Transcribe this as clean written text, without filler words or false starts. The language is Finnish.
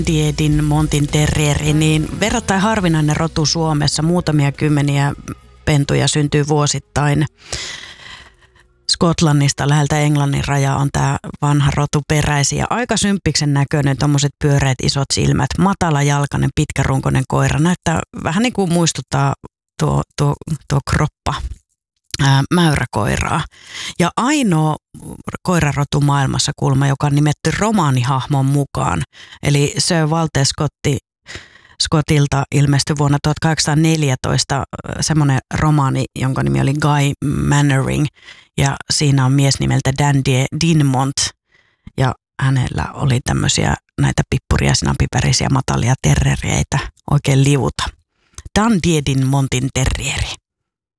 Diedin Montin terrieri, niin verrattain harvinainen rotu Suomessa. Muutamia kymmeniä pentuja syntyy vuosittain. Skotlannista läheltä Englannin rajaa on tämä vanha rotu peräisin ja aika symppiksen näköinen, tommoset pyöreät isot silmät, matalajalkainen, pitkärunkoinen koira. Näyttää vähän niin kuin muistuttaa tuo kroppa mäyräkoiraa. Ja ainoa koirarotu maailmassa kuulemma, joka on nimetty romaanihahmon mukaan. Eli Sir Walter Scottilta ilmestyi vuonna 1814 semmoinen romaani, jonka nimi oli Guy Mannering. Ja siinä on mies nimeltä Dan Dinmont. Ja hänellä oli tämmöisiä näitä pippuria, sinapipärisiä, matalia terriereitä, oikein liuta. Dan Diedin Montin terrieri.